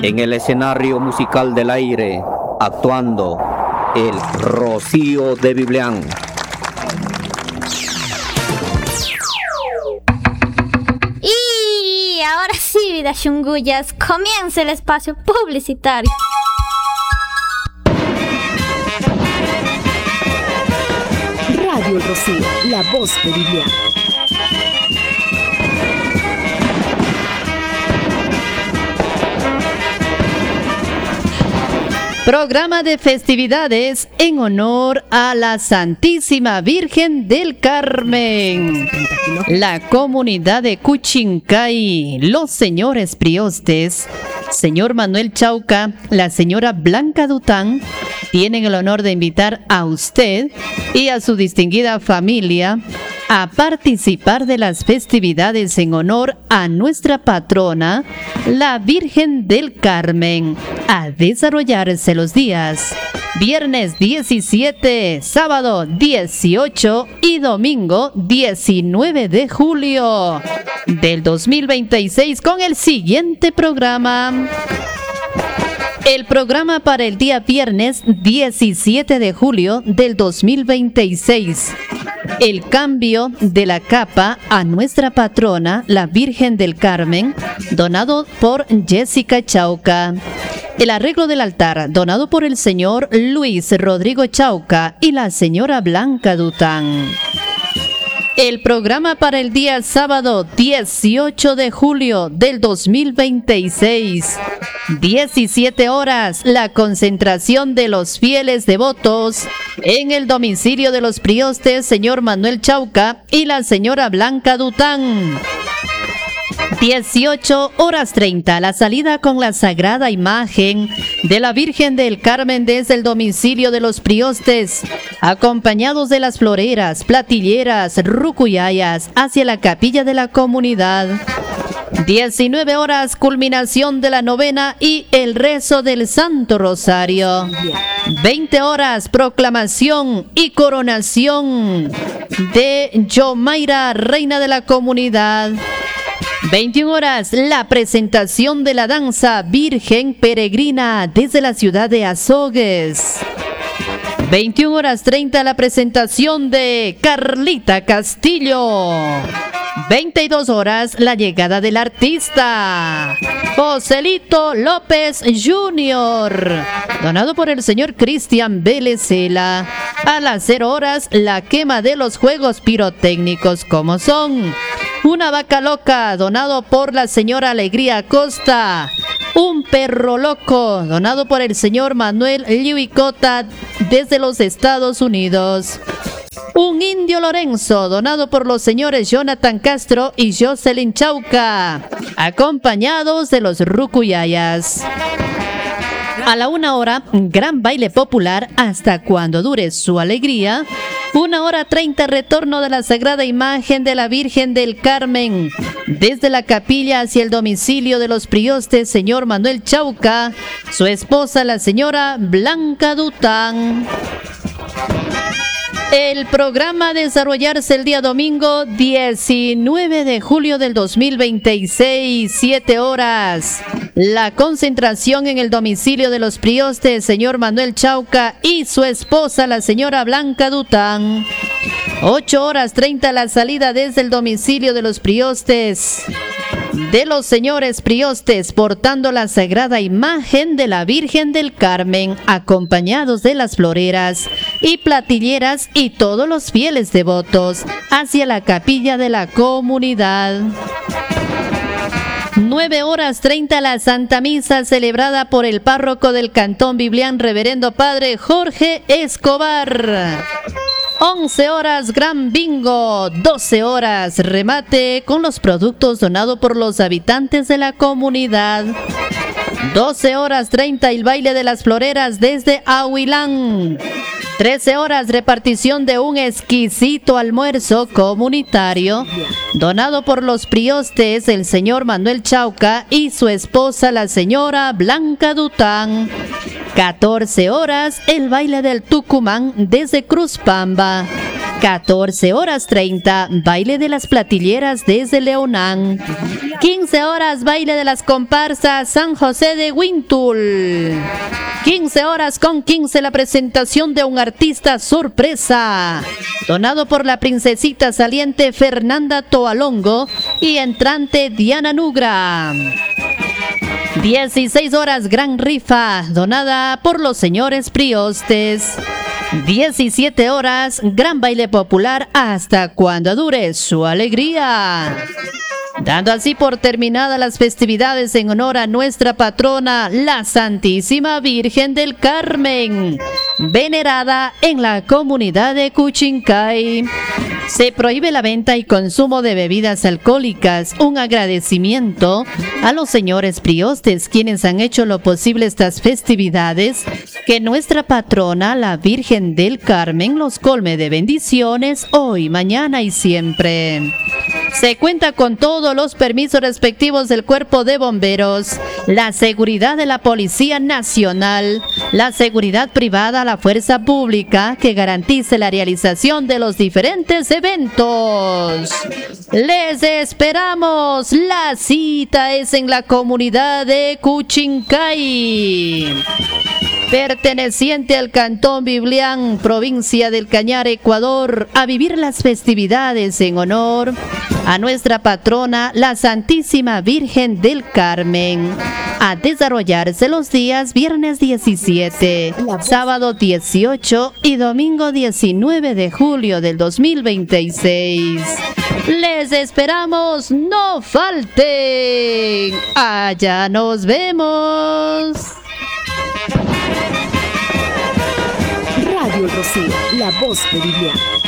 En el escenario musical del aire, actuando el Rocío de Biblián. Y ahora sí, vidas chungullas, comienza el espacio publicitario. Radio El Rocío, la voz de Biblián. Programa de festividades en honor a la Santísima Virgen del Carmen. La comunidad de Cuchincay, los señores priostes, señor Manuel Chauca, la señora Blanca Dután, tienen el honor de invitar a usted y a su distinguida familia a participar de las festividades en honor a nuestra patrona, la Virgen del Carmen, a desarrollarse los días viernes 17, sábado 18 y domingo 19 de julio del 2026 con el siguiente programa. El programa para el día viernes 17 de julio del 2026. El cambio de la capa a nuestra patrona, la Virgen del Carmen, donado por Jessica Chauca. El arreglo del altar, donado por el señor Luis Rodrigo Chauca y la señora Blanca Dután. El programa para el día sábado 18 de julio del 2026. 17 horas, la concentración de los fieles devotos en el domicilio de los priostes, señor Manuel Chauca y la señora Blanca Dután. 18:30, la salida con la sagrada imagen de la Virgen del Carmen desde el domicilio de los priostes, acompañados de las floreras, platilleras, rucuyayas, hacia la capilla de la comunidad. 19 horas, culminación de la novena y el rezo del Santo Rosario. 20 horas, proclamación y coronación de Yomaira, reina de la comunidad. 21 horas, la presentación de la danza Virgen Peregrina desde la ciudad de Azogues. 21:30, la presentación de Carlita Castillo. 22 horas, la llegada del artista Joselito López Jr., donado por el señor Cristian Belecela. A las 0 horas, la quema de los juegos pirotécnicos, como son una vaca loca, donado por la señora Alegría Acosta. Un perro loco, donado por el señor Manuel Liuicota desde los Estados Unidos. Un indio Lorenzo, donado por los señores Jonathan Castro y Jocelyn Chauca, acompañados de los rucuyayas. A la 1 hora, gran baile popular hasta cuando dure su alegría. 1:30, retorno de la sagrada imagen de la Virgen del Carmen desde la capilla hacia el domicilio de los priostes, señor Manuel Chauca, su esposa la señora Blanca Dután. El programa a desarrollarse el día domingo 19 de julio del 2026, 7 horas. La concentración en el domicilio de los priostes, señor Manuel Chauca y su esposa, la señora Blanca Dután. 8:30, la salida desde el domicilio de los priostes, de los señores priostes, portando la sagrada imagen de la Virgen del Carmen, acompañados de las floreras y platilleras y todos los fieles devotos, hacia la capilla de la comunidad. 9:30, la Santa Misa celebrada por el párroco del Cantón Biblián, reverendo padre Jorge Escobar. 11 horas, gran bingo. 12 horas, remate con los productos donados por los habitantes de la comunidad. 12:30, el baile de las floreras desde Ahuilán. 13 horas, repartición de un exquisito almuerzo comunitario donado por los priostes, el señor Manuel Chauca y su esposa, la señora Blanca Dután. 14 horas, el baile del Tucumán desde Cruzpamba. 14:30, baile de las platilleras desde Leonán. 15 horas, baile de las comparsas San José de Huintul. 15:15, la presentación de un artista sorpresa, donado por la princesita saliente Fernanda Toalongo y entrante Diana Nugra. 16 horas, gran rifa, donada por los señores Priostes. 17 horas, gran baile popular hasta cuando dure su alegría. Dando así por terminadas las festividades en honor a nuestra patrona, la Santísima Virgen del Carmen, venerada en la comunidad de Cuchincay. Se prohíbe la venta y consumo de bebidas alcohólicas. Un agradecimiento a los señores priostes, quienes han hecho lo posible estas festividades. Que nuestra patrona, la Virgen del Carmen, los colme de bendiciones hoy, mañana y siempre. Se cuenta con todos los permisos respectivos del Cuerpo de Bomberos, la seguridad de la Policía Nacional, la seguridad privada, la fuerza pública que garantice la realización de los diferentes eventos. Les esperamos. La cita es en la comunidad de Cuchincay, perteneciente al Cantón Biblián, provincia del Cañar, Ecuador, a vivir las festividades en honor a nuestra patrona, la Santísima Virgen del Carmen. A desarrollarse los días viernes 17, sábado 18 y domingo 19 de julio del 2026. Les esperamos, no falten. Allá nos vemos. Radio El Rocío, la voz de Biblián.